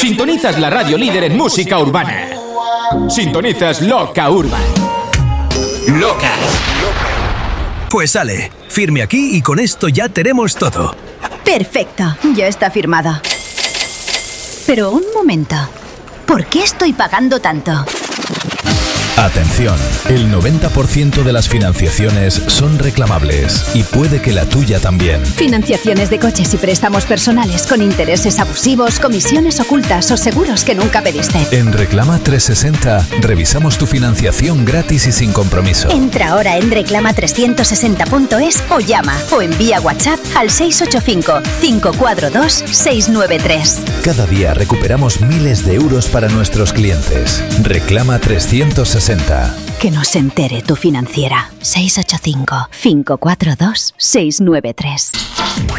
Sintonizas la radio líder en música urbana. Sintonizas Loca Urban. Loca. Pues sale, firme aquí y con esto ya tenemos todo. Perfecto, ya está firmada. Pero un momento, ¿por qué estoy pagando tanto? Atención, el 90% de las financiaciones son reclamables y puede que la tuya también. Financiaciones de coches y préstamos personales con intereses abusivos, comisiones ocultas o seguros que nunca pediste. En Reclama 360 revisamos tu financiación gratis y sin compromiso. Entra ahora en reclama360.es o llama o envía WhatsApp al 685-542-693. Cada día recuperamos miles de euros para nuestros clientes. Reclama 360. Que no se entere tu financiera. 685-542-693.